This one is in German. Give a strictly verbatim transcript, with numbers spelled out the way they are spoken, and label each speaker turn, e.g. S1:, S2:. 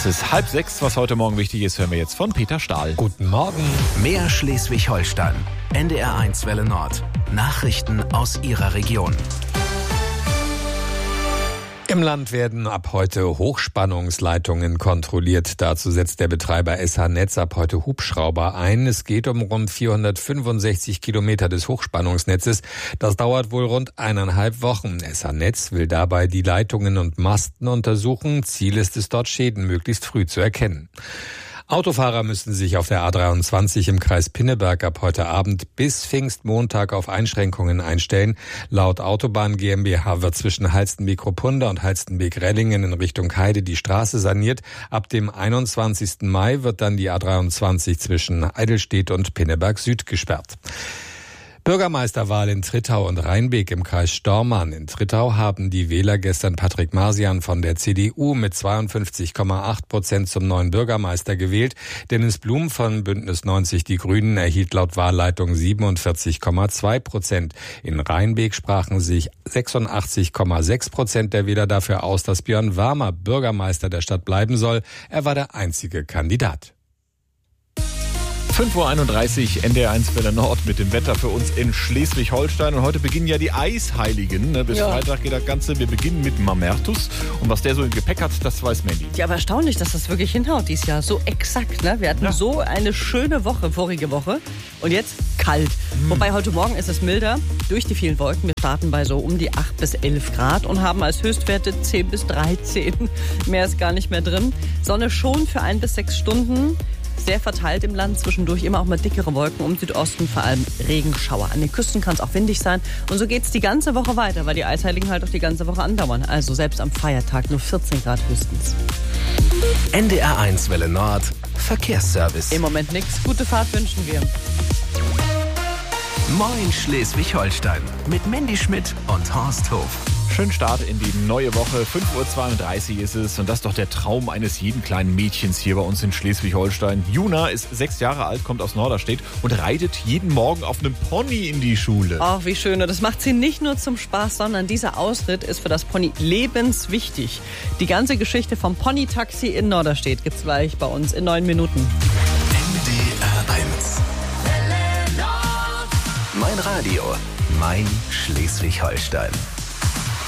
S1: Es ist halb sechs, was heute Morgen wichtig ist, hören wir jetzt von Peter Stahl.
S2: Guten Morgen.
S3: Mehr Schleswig-Holstein. N D R eins Welle Nord. Nachrichten aus Ihrer Region.
S2: Im Land werden ab heute Hochspannungsleitungen kontrolliert. Dazu setzt der Betreiber S H-Netz ab heute Hubschrauber ein. Es geht um rund vierhundertfünfundsechzig Kilometer des Hochspannungsnetzes. Das dauert wohl rund eineinhalb Wochen. S H-Netz will dabei die Leitungen und Masten untersuchen. Ziel ist es, dort Schäden möglichst früh zu erkennen. Autofahrer müssen sich auf der A dreiundzwanzig im Kreis Pinneberg ab heute Abend bis Pfingstmontag auf Einschränkungen einstellen. Laut Autobahn GmbH wird zwischen Halstenbeek-Ruppunda und Halstenbeek-Rellingen in Richtung Heide die Straße saniert. Ab dem einundzwanzigsten Mai wird dann die A dreiundzwanzig zwischen Eidelstedt und Pinneberg Süd gesperrt. Bürgermeisterwahl in Trittau und Rheinbeek im Kreis Stormarn. In Trittau haben die Wähler gestern Patrick Marsian von der C D U mit zweiundfünfzig Komma acht Prozent zum neuen Bürgermeister gewählt. Dennis Blum von Bündnis neunzig Die Grünen erhielt laut Wahlleitung siebenundvierzig Komma zwei Prozent. In Rheinbeek sprachen sich sechsundachtzig Komma sechs Prozent der Wähler dafür aus, dass Björn Warmer Bürgermeister der Stadt bleiben soll. Er war der einzige Kandidat.
S1: fünf Uhr einunddreißig, N D R eins Welle Nord mit dem Wetter für uns in Schleswig-Holstein. Und heute beginnen ja die Eisheiligen. Ne? Bis ja. Freitag geht das Ganze. Wir beginnen mit Mamertus. Und was der so im Gepäck hat, das weiß Mandy.
S4: Ja, aber erstaunlich, dass das wirklich hinhaut dieses Jahr. So exakt. Ne? Wir hatten ja. so eine schöne Woche, vorige Woche. Und jetzt kalt. Hm. Wobei heute Morgen ist es milder durch die vielen Wolken. Wir starten bei so um die acht bis elf Grad und haben als Höchstwerte zehn bis dreizehn. Mehr ist gar nicht mehr drin. Sonne schon für ein bis sechs Stunden. Sehr verteilt im Land, zwischendurch immer auch mal dickere Wolken, um Südosten vor allem Regenschauer. An den Küsten kann es auch windig sein. Und so geht es die ganze Woche weiter, weil die Eisheiligen halt auch die ganze Woche andauern. Also selbst am Feiertag nur vierzehn Grad höchstens.
S3: N D R eins Welle Nord, Verkehrsservice.
S4: Im Moment nichts. Gute Fahrt wünschen wir.
S3: Moin Schleswig-Holstein mit Mandy Schmidt und Horst Hof.
S1: Schönen Start in die neue Woche. fünf Uhr zweiunddreißig ist es. Und das ist doch der Traum eines jeden kleinen Mädchens hier bei uns in Schleswig-Holstein. Juna ist sechs Jahre alt, kommt aus Norderstedt und reitet jeden Morgen auf einem Pony in die Schule.
S4: Ach, wie schön. Und das macht sie nicht nur zum Spaß, sondern dieser Ausritt ist für das Pony lebenswichtig. Die ganze Geschichte vom Pony-Taxi in Norderstedt gibt's gleich bei uns in neun Minuten.
S3: N D R eins. Mein Radio, mein Schleswig-Holstein.